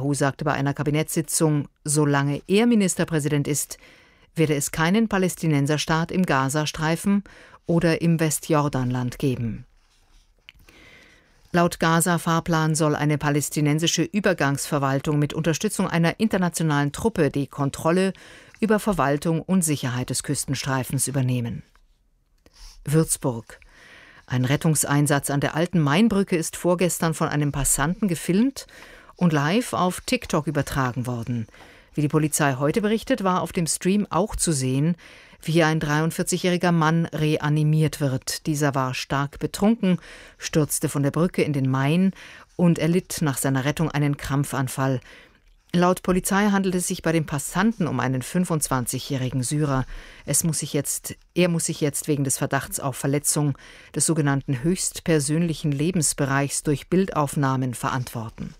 Netanyahu sagte bei einer Kabinettssitzung, solange er Ministerpräsident ist, werde es keinen Palästinenserstaat im Gazastreifen oder im Westjordanland geben. Laut Gaza-Fahrplan soll eine palästinensische Übergangsverwaltung mit Unterstützung einer internationalen Truppe die Kontrolle über Verwaltung und Sicherheit des Küstenstreifens übernehmen. Würzburg. Ein Rettungseinsatz an der alten Mainbrücke ist vorgestern von einem Passanten gefilmt und live auf TikTok übertragen worden. Wie die Polizei heute berichtet, war auf dem Stream auch zu sehen, wie ein 43-jähriger Mann reanimiert wird. Dieser war stark betrunken, stürzte von der Brücke in den Main und erlitt nach seiner Rettung einen Krampfanfall. Laut Polizei handelt es sich bei dem Passanten um einen 25-jährigen Syrer. Er muss sich jetzt wegen des Verdachts auf Verletzung des sogenannten höchstpersönlichen Lebensbereichs durch Bildaufnahmen verantworten.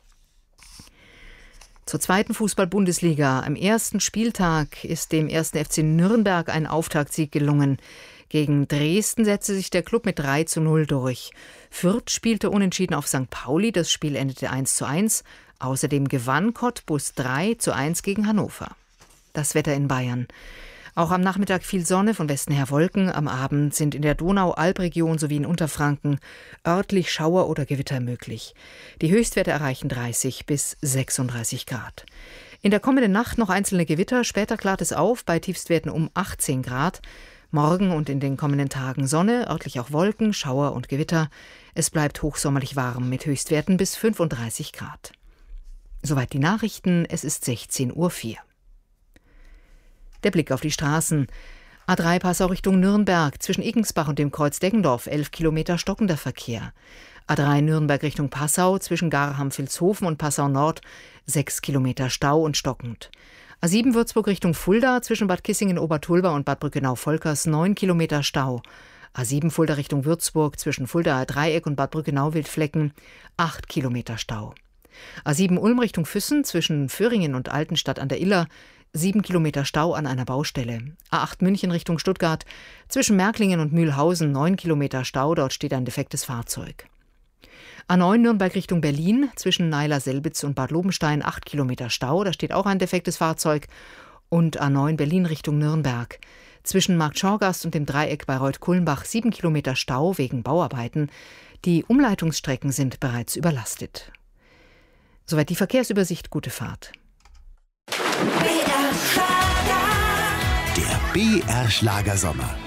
Zur zweiten Fußball-Bundesliga. Am ersten Spieltag ist dem 1. FC Nürnberg ein Auftaktsieg gelungen. Gegen Dresden setzte sich der Klub mit 3:0 durch. Fürth spielte unentschieden auf St. Pauli. Das Spiel endete 1:1. Außerdem gewann Cottbus 3:1 gegen Hannover. Das Wetter in Bayern. Auch am Nachmittag viel Sonne, von Westen her Wolken. Am Abend sind in der Donau-Alb-Region sowie in Unterfranken örtlich Schauer oder Gewitter möglich. Die Höchstwerte erreichen 30 bis 36 Grad. In der kommenden Nacht noch einzelne Gewitter, später klart es auf, bei Tiefstwerten um 18 Grad. Morgen und in den kommenden Tagen Sonne, örtlich auch Wolken, Schauer und Gewitter. Es bleibt hochsommerlich warm mit Höchstwerten bis 35 Grad. Soweit die Nachrichten, es ist 16:04 Uhr. Der Blick auf die Straßen. A3 Passau Richtung Nürnberg, zwischen Igensbach und dem Kreuz Deggendorf, 11 Kilometer stockender Verkehr. A3 Nürnberg Richtung Passau, zwischen Garham-Vilshofen und Passau Nord, 6 Kilometer Stau und stockend. A7 Würzburg Richtung Fulda, zwischen Bad Kissingen-Obertulba und Bad Brückenau-Volkers, 9 Kilometer Stau. A7 Fulda Richtung Würzburg, zwischen Fuldaer Dreieck und Bad Brückenau-Wildflecken, 8 Kilometer Stau. A7 Ulm Richtung Füssen, zwischen Föhringen und Altenstadt an der Iller, 7 Kilometer Stau an einer Baustelle. A8 München Richtung Stuttgart, zwischen Märklingen und Mühlhausen 9 Kilometer Stau, dort steht ein defektes Fahrzeug. A9 Nürnberg Richtung Berlin, zwischen Naila-Selbitz und Bad Lobenstein 8 Kilometer Stau, da steht auch ein defektes Fahrzeug. Und A9 Berlin Richtung Nürnberg, zwischen Markt Schorgast und dem Dreieck Bayreuth-Kulmbach 7 Kilometer Stau wegen Bauarbeiten. Die Umleitungsstrecken sind bereits überlastet. Soweit die Verkehrsübersicht, gute Fahrt. Der BR Schlager Sommer.